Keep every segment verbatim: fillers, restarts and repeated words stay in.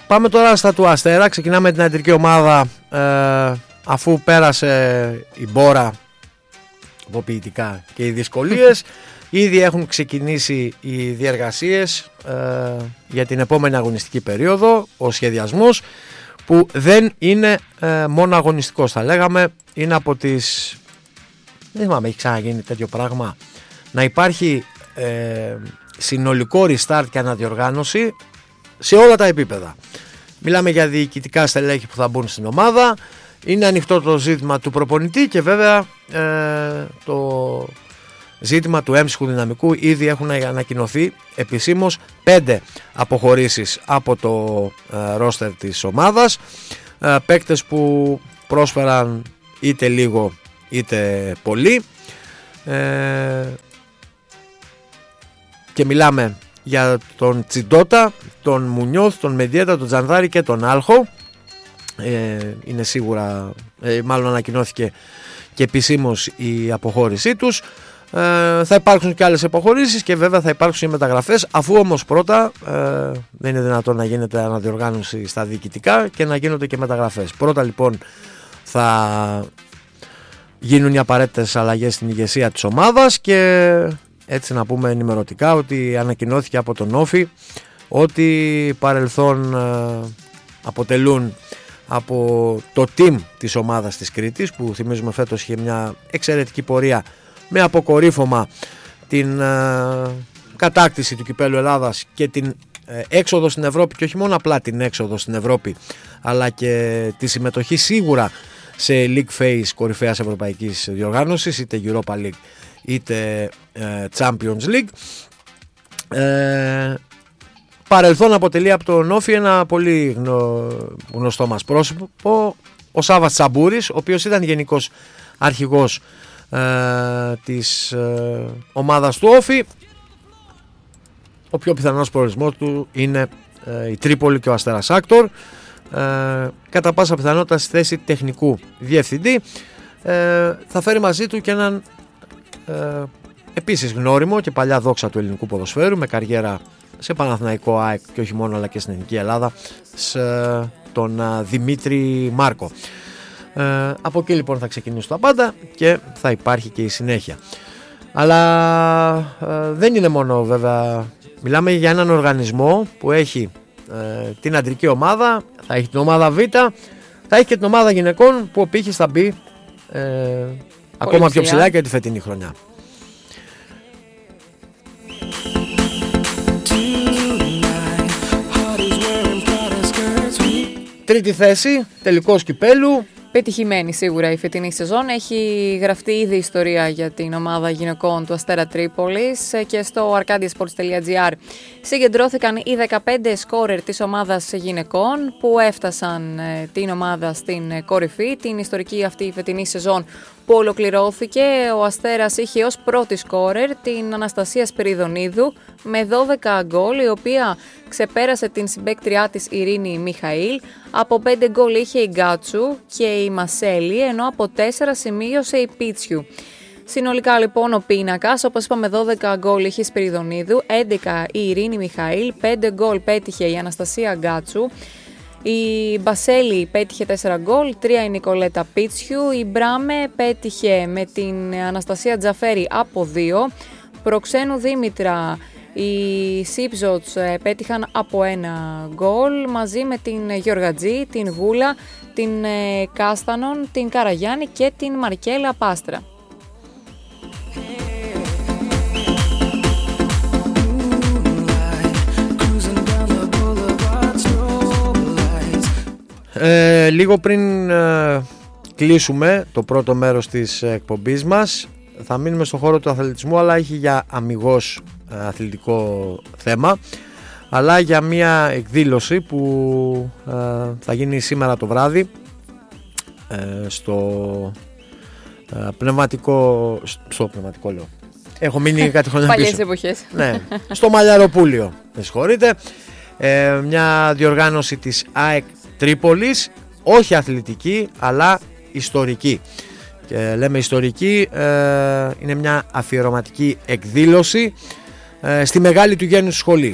Πάμε τώρα στα του Αστέρα. Ξεκινάμε την αντρική ομάδα, ε, αφού πέρασε η μπόρα αποποιητικά και οι δυσκολίες. Ήδη έχουν ξεκινήσει οι διεργασίες ε, για την επόμενη αγωνιστική περίοδο, ο σχεδιασμός, που δεν είναι ε, μόνο αγωνιστικός, θα λέγαμε. Είναι από τις... δεν θυμάμαι, έχει ξαναγίνει τέτοιο πράγμα, να υπάρχει ε, συνολικό restart και αναδιοργάνωση σε όλα τα επίπεδα. Μιλάμε για διοικητικά στελέχη που θα μπουν στην ομάδα. Είναι ανοιχτό το ζήτημα του προπονητή και βέβαια ε, το ζήτημα του έμψυχου δυναμικού. Ήδη έχουν ανακοινωθεί επισήμως πέντε αποχωρήσεις από το ε, ρόστερ της ομάδας. Ε, παίκτες που πρόσφεραν είτε λίγο είτε πολύ. Ε, και μιλάμε για τον Τσιντότα, τον Μουνιώθ, τον Μεντιέτα, τον Τζανδάρη και τον Άλχο. Ε, είναι σίγουρα, ε, μάλλον ανακοινώθηκε και επισήμως η αποχώρησή τους. Ε, θα υπάρξουν και άλλες αποχωρήσεις και βέβαια θα υπάρξουν και μεταγραφές, αφού όμως πρώτα ε, δεν είναι δυνατόν να γίνεται αναδιοργάνωση στα διοικητικά και να γίνονται και μεταγραφές. Πρώτα λοιπόν θα γίνουν οι απαραίτητες αλλαγές στην ηγεσία της ομάδας και έτσι να πούμε ενημερωτικά ότι ανακοινώθηκε από τον Όφη ότι παρελθόν ε, αποτελούν από το team της ομάδας της Κρήτης, που θυμίζουμε φέτος είχε μια εξαιρετική πορεία με αποκορύφωμα την ε, κατάκτηση του Κυπέλλου Ελλάδας και την ε, έξοδο στην Ευρώπη, και όχι μόνο απλά την έξοδο στην Ευρώπη, αλλά και τη συμμετοχή σίγουρα σε League Phase κορυφαίας ευρωπαϊκής διοργάνωσης, είτε Europa League είτε ε, Champions League. Ε, παρελθόν αποτελεί από τον Όφη ένα πολύ γνω, γνωστό μας πρόσωπο, ο Σάββας Τσαμπούρης, ο οποίος ήταν γενικός αρχηγός ε, της ε, ομάδας του Όφη. Ο πιο πιθανός προορισμός του είναι ε, η Τρίπολη και ο Αστέρας Άκτορ, ε, κατά πάσα πιθανότητα στη θέση τεχνικού διευθυντή. Ε, θα φέρει μαζί του και έναν ε, επίσης γνώριμο και παλιά δόξα του ελληνικού ποδοσφαίρου, με καριέρα σε Παναθηναϊκό, ΑΕΚ και όχι μόνο, αλλά και στην Εθνική Ελλάδα, σε τον uh, Δημήτρη Μάρκο. Ε, από εκεί λοιπόν θα ξεκινήσουν τα πάντα και θα υπάρχει και η συνέχεια. Αλλά ε, δεν είναι μόνο, βέβαια, μιλάμε για έναν οργανισμό που έχει ε, την αντρική ομάδα, θα έχει την ομάδα Β, θα έχει και την ομάδα γυναικών, που ο πύχης θα μπει ε, ακόμα πιο ψηλά και τη φετινή χρονιά. Τρίτη θέση, τελικός κυπέλου. Πετυχημένη σίγουρα η φετινή σεζόν. Έχει γραφτεί ήδη ιστορία για την ομάδα γυναικών του Αστέρα Τρίπολης και στο arcadiasports.gr συγκεντρώθηκαν οι δεκαπέντε σκόρερ της ομάδας γυναικών που έφτασαν την ομάδα στην κορυφή. Την ιστορική αυτή φετινή σεζόν που ολοκληρώθηκε, ο Αστέρας είχε ως πρώτη σκόρερ την Αναστασία Σπυριδονίδου με δώδεκα γκολ, η οποία ξεπέρασε την συμπαίκτριά της Ειρήνη Μιχαήλ. Από πέντε γκολ είχε η Γκάτσου και η Μασέλη, ενώ από τέσσερα σημείωσε η Πίτσιου. Συνολικά λοιπόν ο πίνακας, όπως είπαμε, δώδεκα γκολ είχε η Σπυριδονίδου, έντεκα η Ειρήνη Μιχαήλ, πέντε γκολ πέτυχε η Αναστασία Γκάτσου, η Μπασέλη πέτυχε τέσσερα γκολ, τρία η Νικολέτα Πίτσιου, η Μπράμε πέτυχε με την Αναστασία Τζαφέρη από δύο, προξένου Δήμητρα οι Σίπζοτς πέτυχαν από ένα γκολ, μαζί με την Γεωργατζή, την Γούλα, την Κάστανον, την Καραγιάννη και την Μαρκέλα Πάστρα. Ε, λίγο πριν ε, κλείσουμε το πρώτο μέρος της εκπομπής μας, θα μείνουμε στον χώρο του αθλητισμού, αλλά έχει για αμιγώς ε, αθλητικό θέμα, αλλά για μια εκδήλωση που ε, θα γίνει σήμερα το βράδυ ε, στο ε, πνευματικό, στο πνευματικό λέω, έχω μείνει κάτι χρόνια πίσω. Παλιές εποχές. Ναι, στο Μαλλιαροπούλιο, με συγχωρείτε, ε, μια διοργάνωση της ΑΕΚ Τρίπολης, όχι αθλητική αλλά ιστορική. Και λέμε ιστορική, ε, είναι μια αφιερωματική εκδήλωση ε, στη μεγάλη του γένους σχολή.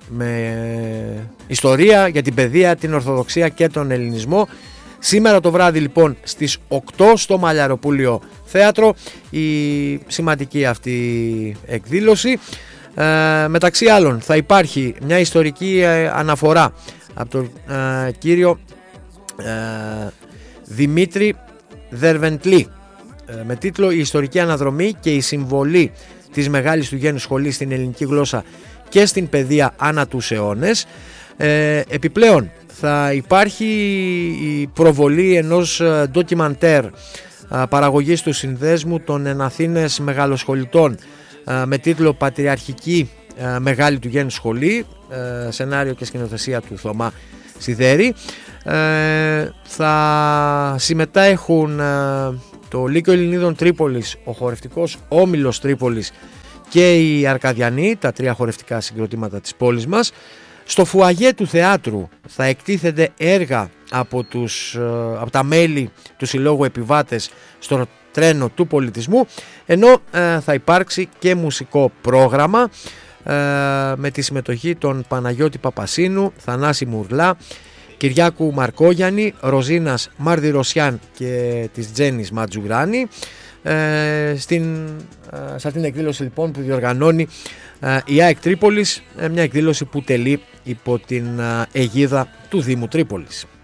με ιστορία για την παιδεία, την Ορθοδοξία και τον Ελληνισμό. Σήμερα το βράδυ λοιπόν στις οκτώ στο Μαλλιαροπούλιο Θέατρο η σημαντική αυτή εκδήλωση. Ε, μεταξύ άλλων θα υπάρχει μια ιστορική ε, αναφορά από τον ε, κύριο ε, Δημήτρη Δερβεντλή ε, με τίτλο «Η ιστορική αναδρομή και η συμβολή της Μεγάλης του Γένους Σχολής στην ελληνική γλώσσα και στην παιδεία ανά τους αιώνες». Ε, επιπλέον θα υπάρχει η προβολή ενός ντοκιμαντέρ παραγωγής του Συνδέσμου των Εναθήνες Μεγαλοσχολητών με τίτλο «Πατριαρχική Μεγάλη του Γένους Σχολή», σενάριο και σκηνοθεσία του Θωμά Σιδέρη. Ε, θα συμμετέχουν το Λύκειο Ελληνίδων Τρίπολης, ο χορευτικός Όμιλος Τρίπολης και οι Αρκαδιανοί, τα τρία χορευτικά συγκροτήματα της πόλης μας. Στο φουαγέ του θεάτρου θα εκτίθεται έργα από, τους, από τα μέλη του Συλλόγου Επιβάτες στο τρένο του πολιτισμού, ενώ ε, θα υπάρξει και μουσικό πρόγραμμα ε, με τη συμμετοχή των Παναγιώτη Παπασίνου, Θανάση Μουρλά, Κυριάκου Μαρκόγιαννη, Ροζίνας Μαρδιροσιάν και της Τζένης Ματζουγράνη. Ε, στην, ε, σε αυτήν την εκδήλωση λοιπόν που διοργανώνει ε, η ΑΕΚ Τρίπολης, ε, μια εκδήλωση που τελεί υπό την ε, αιγίδα του Δήμου Τρίπολης.